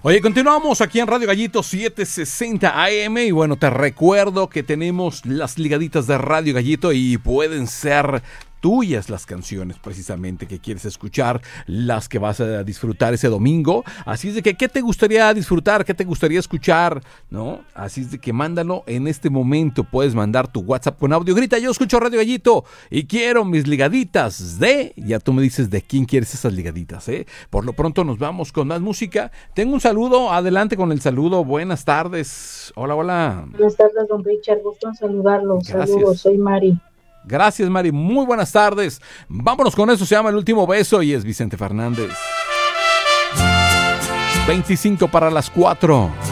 Oye, continuamos aquí en Radio Gallito 760 AM y bueno, te recuerdo que tenemos las ligaditas de Radio Gallito y pueden ser tuyas las canciones precisamente que quieres escuchar, las que vas a disfrutar ese domingo. Así es de que, ¿qué te gustaría disfrutar? ¿Qué te gustaría escuchar? ¿No? Así es de que mándalo en este momento. Puedes mandar tu WhatsApp con audio. Grita, yo escucho Radio Gallito y quiero mis ligaditas de... Ya tú me dices de quién quieres esas ligaditas, ¿eh? Por lo pronto nos vamos con más música. Tengo un saludo, adelante con el saludo. Buenas tardes. Hola, hola. Buenas tardes, don Richard. Gusto en saludarlo. Gracias. Saludos, soy Mari. Gracias, Mari. Muy buenas tardes. Vámonos con eso. Se llama El Último Beso y es Vicente Fernández. 25 para las 4.